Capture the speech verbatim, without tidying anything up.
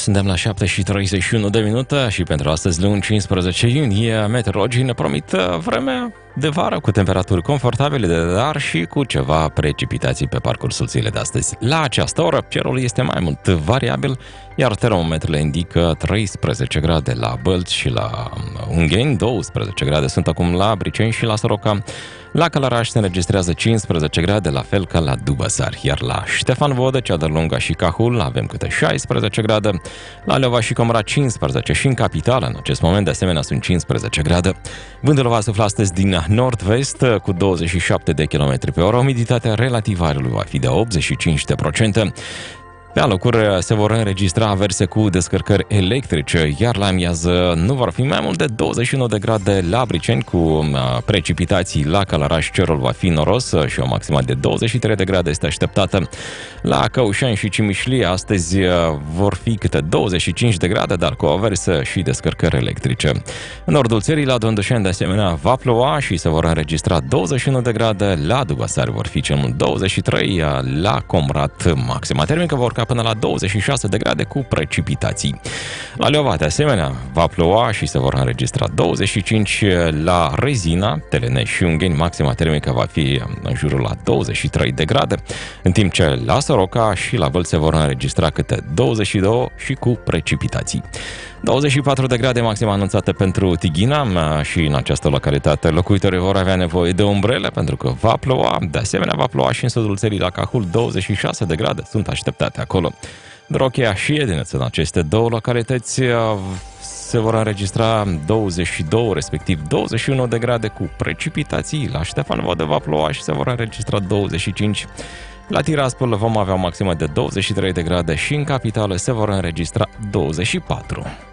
Suntem la șapte și treizeci și unu de minute și pentru astăzi, luni cincisprezece iunie, meteorologii ne promit vremea de vară cu temperaturi confortabile, dar și cu ceva precipitații pe parcursul zilei de astăzi. La această oră, cerul este mai mult variabil, iar termometrele indică treisprezece grade la Bălți și la Ungheni, douăsprezece grade sunt acum la Briceni și la Soroca. La Călăraș se înregistrează cincisprezece grade, la fel ca la Dubăsari, iar la Ștefan Vodă, Ceadărlunga și Cahul avem câte șaisprezece grade, la Leova și Comra cincisprezece și în capitală în acest moment de asemenea sunt cincisprezece grade. Vântul va sufla astăzi din nord-vest cu douăzeci și șapte de kilometri pe oră, umiditatea relativă a aerului va fi de optzeci și cinci de procente. Pe alocuri se vor înregistra averse cu descărcări electrice, iar la amiază nu vor fi mai mult de douăzeci și unu de grade la Briceni, cu precipitații la Călăraș, cerul va fi noros și o maximă de douăzeci și trei de grade este așteptată. La Căușani și Cimișlie astăzi vor fi câte douăzeci și cinci de grade, dar cu averse și descărcări electrice. În nordul țării, la Dondășeni, de asemenea, va ploua și se vor înregistra douăzeci și unu de grade, la Dubăsari vor fi cel mult douăzeci și trei, la Comrat maxima termică vor până la douăzeci și șase de grade cu precipitații. La Leova, de asemenea, va ploua și se vor înregistra douăzeci și cinci, la Rezina, Telenești și Ungheni, maxima termică va fi în jurul la douăzeci și trei de grade, în timp ce la Soroca și la Bălți se vor înregistra câte douăzeci și doi și cu precipitații. douăzeci și patru de grade maxima anunțată pentru Tighina și în această localitate locuitorii vor avea nevoie de umbrele pentru că va ploua. De asemenea, va ploua și în sudul țării la Cahul, douăzeci și șase de grade sunt așteptate acolo. Drochea și Edineț, în aceste două localități se vor înregistra douăzeci și doi, respectiv douăzeci și unu de grade cu precipitații. La Ștefan Vodă va ploua și se vor înregistra douăzeci și cinci. La Tiraspol vom avea o maximă de douăzeci și trei de grade și în capitală se vor înregistra douăzeci și patru.